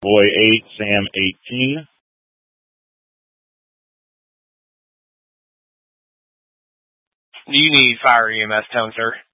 Boy 8, Sam 18. Do you need fire EMS tone, sir?